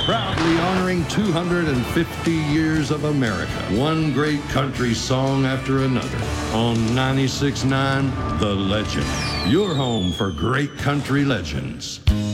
proudly honoring 250 years of America. One great country song after another. On 96.9, The Legend. Your home for great country legends.